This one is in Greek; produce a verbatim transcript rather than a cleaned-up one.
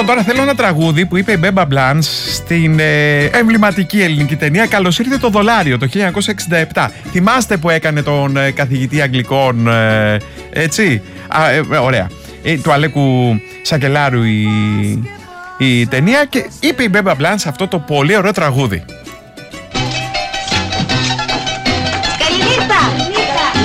Λοιπόν, τώρα θέλω ένα τραγούδι που είπε η Μπέμπα Μπλάνς στην ε, εμβληματική ελληνική ταινία «Καλώς ήρθε το δολάριο» το χίλια εννιακόσια εξήντα επτά. Θυμάστε που έκανε τον ε, καθηγητή Αγγλικών, ε, έτσι. Α, ε, ε, ωραία. Ε, του Αλέκου Σακελάρου η, η ταινία, και είπε η Μπέμπα Μπλάνς αυτό το πολύ ωραίο τραγούδι.